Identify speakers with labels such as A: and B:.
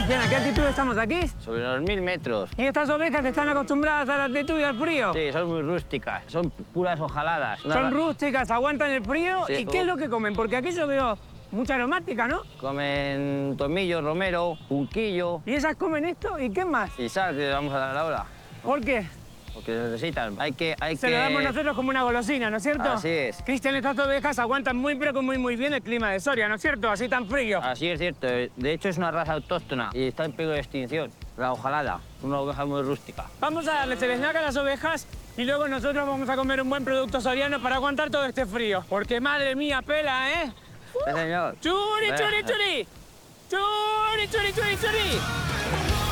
A: Cristian, ¿a qué altitud estamos aquí?
B: Sobre los 1000 metros.
A: ¿Y estas ovejas están acostumbradas a la altitud y al frío?
B: Sí, son muy rústicas. Son puras hojaladas.
A: Son rústicas, aguantan el frío.
B: Sí,
A: ¿Y qué es lo que comen? Porque aquí yo veo mucha aromática, ¿no?
B: Comen tomillo, romero, junquillo
A: ¿Y esas comen esto? ¿Y qué más?
B: y sal que le vamos a dar ahora.
A: ¿Por qué?
B: Porque necesitan.
A: Se lo damos nosotros como una golosina, ¿no es cierto?
B: Así es.
A: Cristian, estas ovejas aguantan muy, pero muy bien el clima de Soria, ¿no es cierto? Así tan frío.
B: Así es cierto. De hecho, es una raza autóctona y está en peligro de extinción. La hojalada, una oveja muy rústica.
A: Vamos a darles el snack a las ovejas y luego nosotros vamos a comer un buen producto soriano para aguantar todo este frío. Porque madre mía, pela, ¿eh?
B: Sí, señor.
A: ¡Churi, churi, churi! ¡Churi, churi, churi, churi!